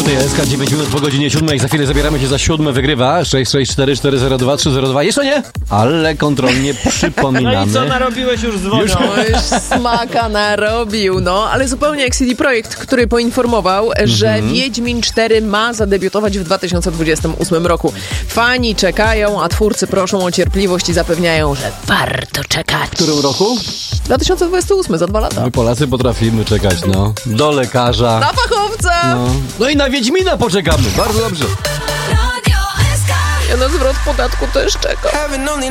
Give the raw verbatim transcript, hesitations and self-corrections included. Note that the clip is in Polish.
Tutaj S K, dziewięć minut po godzinie siódmej. Za chwilę zabieramy się za siódme. Wygrywa sześć sześć cztery cztery zero dwa trzy zero dwa. Jeszcze nie, ale kontrolnie przypominamy. No i co narobiłeś już dzwonią? Już- No już smaka narobił, no, ale zupełnie jak C D Projekt, który poinformował, że Wiedźmin cztery ma zadebiutować w dwa tysiące dwudziestym ósmym roku. Fani czekają, a twórcy proszą o cierpliwość i zapewniają, że warto czekać. W którym roku? dwa tysiące dwudziesty ósmy, za dwa lata. My Polacy potrafimy czekać, no. Do lekarza. Na fachowca! No, no i na Wiedźmina poczekamy. Bardzo dobrze. Ja na zwrot podatku też czekam.